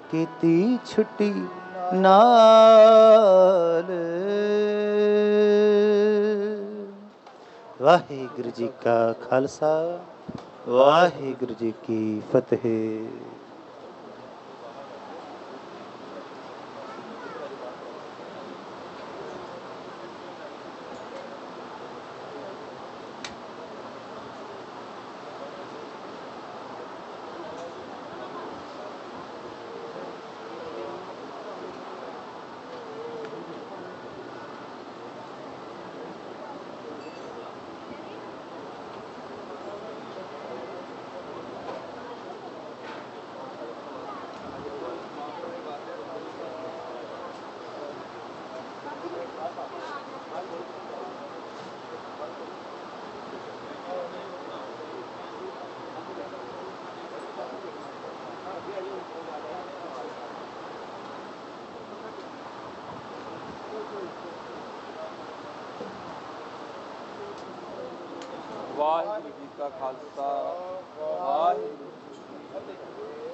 ਕੀਤੀ ਛੁੱਟੀ ਨਾਲ। ਵਾਹਿਗੁਰੂ ਜੀ ਕਾ ਖਾਲਸਾ, ਵਾਹਿਗੁਰੂ ਜੀ ਕੀ ਫਤਿਹ। ਵਾਹਿਗੁਰੂ ਜੀ ਕਾ ਖਾਲਸਾ, ਵਾਹਿਗੁਰੂ ਜੀ ਕੀ ਫਤਿਹ।